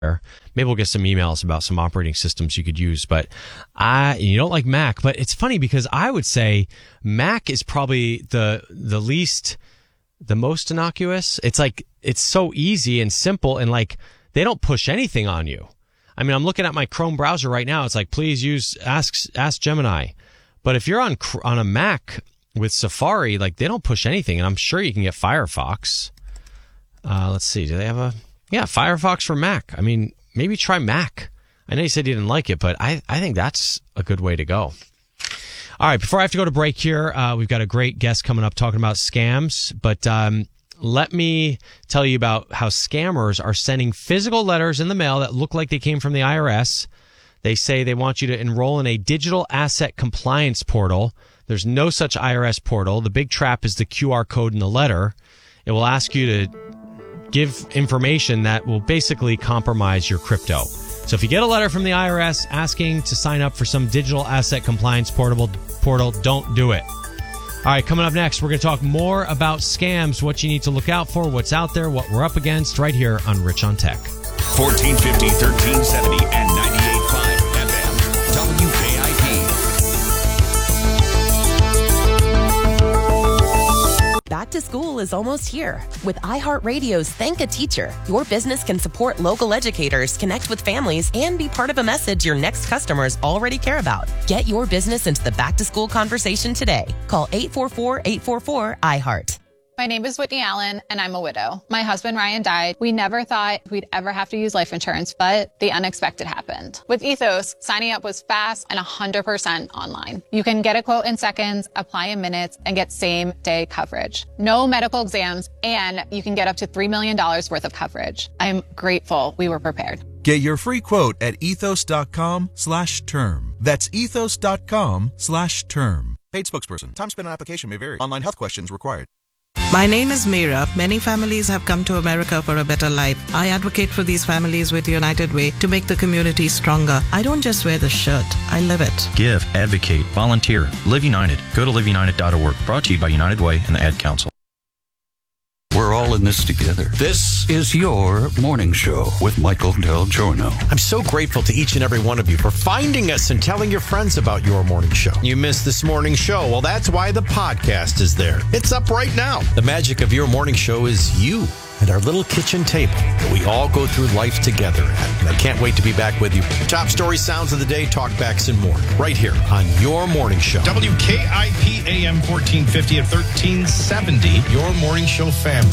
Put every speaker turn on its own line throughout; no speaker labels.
Maybe we'll get some emails about some operating systems you could use, but you don't like Mac. But it's funny because I would say Mac is probably the most innocuous. It's like, it's so easy and simple, and like, they don't push anything on you. I mean, I'm looking at my Chrome browser right now. It's like, please ask Gemini. But if you're on a Mac with Safari, like, they don't push anything. And I'm sure you can get Firefox. Let's see. Do they have Firefox for Mac? I mean, maybe try Mac. I know you said you didn't like it, but I think that's a good way to go. All right. Before I have to go to break here, we've got a great guest coming up talking about scams. But let me tell you about how scammers are sending physical letters in the mail that look like they came from the IRS. They say they want you to enroll in a digital asset compliance portal. There's no such IRS portal. The big trap is the QR code in the letter. It will ask you to give information that will basically compromise your crypto. So if you get a letter from the IRS asking to sign up for some digital asset compliance portal, don't do it. All right, coming up next, we're going to talk more about scams, what you need to look out for, what's out there, what we're up against, right here on Rich on Tech.
1450, 1370, and 98.5 FM. WKIP.
Back to school is almost here. With iHeartRadio's Thank a Teacher, your business can support local educators, connect with families, and be part of a message your next customers already care about. Get your business into the back-to-school conversation today. Call 844-844-iHeart.
My name is Whitney Allen, and I'm a widow. My husband, Ryan, died. We never thought we'd ever have to use life insurance, but the unexpected happened. With Ethos, signing up was fast and 100% online. You can get a quote in seconds, apply in minutes, and get same-day coverage. No medical exams, and you can get up to $3 million worth of coverage. I'm grateful we were prepared.
Get your free quote at ethos.com/term. That's ethos.com/term. Paid spokesperson. Time spent on application may vary. Online health questions required.
My name is Meera. Many families have come to America for a better life. I advocate for these families with United Way to make the community stronger. I don't just wear the shirt, I live it.
Give, advocate, volunteer. Live United. Go to liveunited.org. Brought to you by United Way and the Ad Council.
We're all in this together. This is your morning show with Michael Del Giorno.
I'm so grateful to each and every one of you for finding us and telling your friends about your morning show. You missed this morning show. Well, that's why the podcast is there. It's up right now. The magic of your morning show is you at our little kitchen table that we all go through life together at. And I can't wait to be back with you. Top story, sounds of the day, talkbacks, and more. Right here on your morning show.
WKIP AM 1450 at 1370. Your morning show family.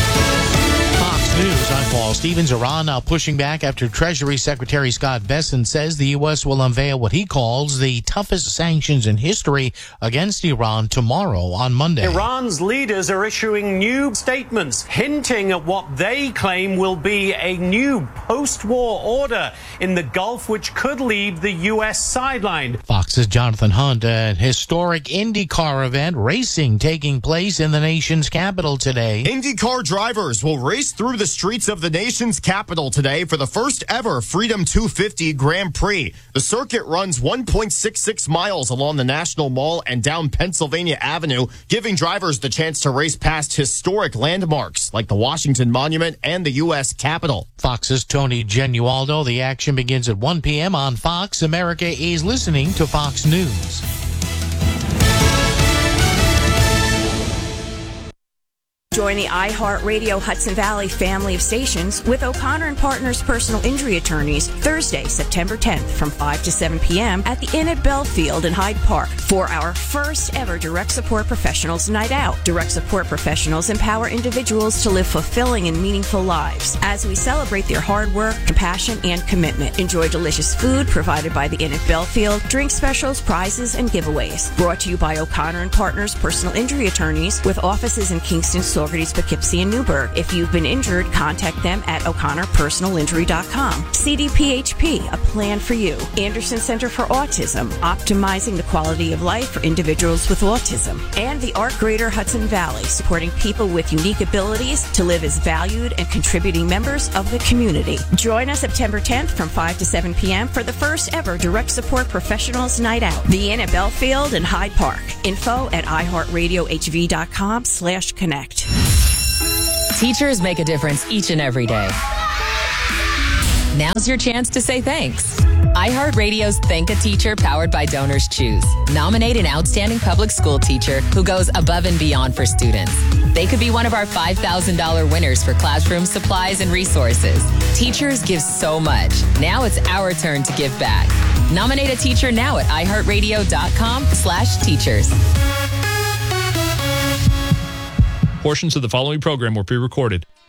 Fox News, I'm Paul Stevens. Iran now pushing back after Treasury Secretary Scott Bessent says the U.S. will unveil what he calls the toughest sanctions in history against Iran tomorrow on Monday.
Iran's leaders are issuing new statements hinting at what they claim will be a new post-war order in the Gulf, which could leave the U.S. sidelined.
Fox's Jonathan Hunt. An historic IndyCar event, racing taking place in the nation's capital today.
IndyCar drivers will race through the streets of the nation's capital today for the first ever Freedom 250 Grand Prix. The circuit runs 1.66 miles along the National Mall and down Pennsylvania Avenue, giving drivers the chance to race past historic landmarks like the Washington Monument and the U.S. Capitol.
Fox's Tony Genualdo. The action begins at 1 p.m. on Fox. America is listening to Fox News.
Join the iHeartRadio Hudson Valley family of stations with O'Connor & Partners Personal Injury Attorneys Thursday, September 10th from 5 to 7 p.m. at the Inn at Belfield in Hyde Park for our first ever Direct Support Professionals Night Out. Direct Support Professionals empower individuals to live fulfilling and meaningful lives as we celebrate their hard work, compassion, and commitment. Enjoy delicious food provided by the Inn at Belfield, drink specials, prizes, and giveaways. Brought to you by O'Connor & Partners Personal Injury Attorneys with offices in Kingston, Saugerties, Poughkeepsie, and Newburgh. If you've been injured, contact them at o'connorpersonalinjury.com. CDPHP, a plan for you. Anderson Center for Autism, optimizing the quality of life for individuals with autism. And the Art Greater Hudson Valley, supporting people with unique abilities to live as valued and contributing members of the community. Join us September 10th from 5 to 7 p.m. for the first ever Direct Support Professionals Night Out. The Inn at Belfield and Hyde Park. Info at iHeartRadioHV.com/connect.
Teachers make a difference each and every day. Now's your chance to say thanks. iHeartRadio's Thank a Teacher, powered by Donors Choose. Nominate an outstanding public school teacher who goes above and beyond for students. They could be one of our $5,000 winners for classroom supplies and resources. Teachers give so much. Now it's our turn to give back. Nominate a teacher now at iHeartRadio.com/teachers.
Portions of the following program were pre-recorded.